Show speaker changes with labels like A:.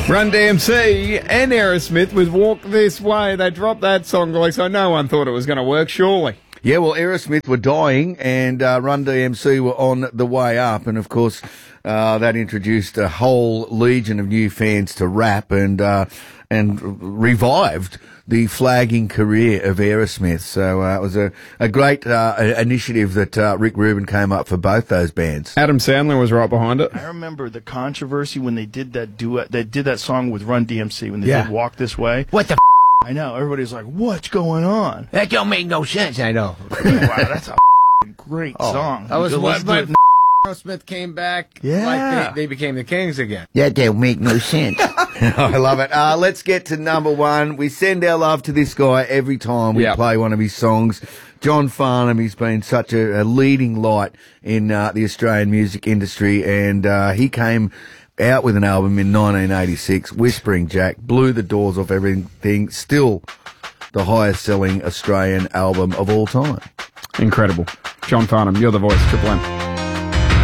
A: Run DMC and Aerosmith with Walk This Way. They dropped that song, like, so no one thought it was going to work, surely.
B: Yeah, well, Aerosmith were dying and Run DMC were on the way up. And, of course, that introduced a whole legion of new fans to rap and revived the flagging career of Aerosmith. So it was a great initiative that Rick Rubin came up for both those bands.
A: Adam Sandler was right behind it.
C: I remember the controversy when they did that duet. They did that song with Run DMC when they
D: Yeah.
C: did Walk This Way.
D: What the
C: I know. Everybody's like, what's going on?
D: That don't make no sense, I know.
C: Wow, that's a great song.
D: That was
C: You
D: what,
C: listen
D: but
C: to it
D: Aerosmith came back,
C: Yeah.
D: like they became the Kings again.
E: That don't make no sense.
B: I love it. Let's get to number one. We send our love to this guy every time we play one of his songs. John Farnham, he's been such a leading light in the Australian music industry, and he came out with an album in 1986, Whispering Jack, blew the doors off everything, still the highest selling Australian album of all time.
A: Incredible. John Farnham, you're the voice, Triple M.